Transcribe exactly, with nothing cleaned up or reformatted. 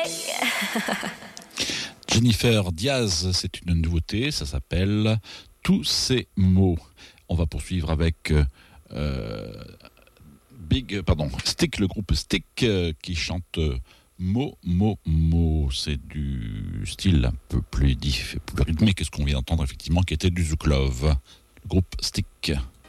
Jennifer Diaz, c'est une nouveauté, ça s'appelle Tous ces mots. On va poursuivre avec euh, Big, pardon, Stick, le groupe Stick euh, qui chante euh, Mo, Mo, Mo. C'est du style un peu plus, diff, plus rythmé que ce qu'on vient d'entendre effectivement, qui était du Zouk Love. Le groupe Stick.